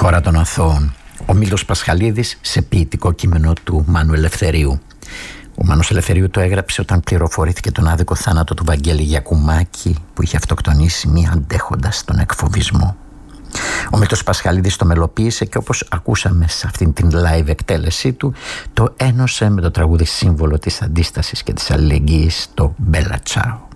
χώρα των αθώων. Ο Μήλος Πασχαλίδης σε ποιητικό κείμενο του Μάνου Ελευθερίου. Ο Μάνος Ελευθερίου το έγραψε όταν πληροφορήθηκε τον άδικο θάνατο του Βαγγέλη Γιακουμάκη, που είχε αυτοκτονήσει μη αντέχοντας τον εκφοβισμό. Ο Μήλος Πασχαλίδης το μελοποίησε και, όπως ακούσαμε σε αυτήν την live εκτέλεσή του, το ένωσε με το τραγούδι σύμβολο της αντίστασης και της αλληλεγγύης, το Μπέλα Τσάο.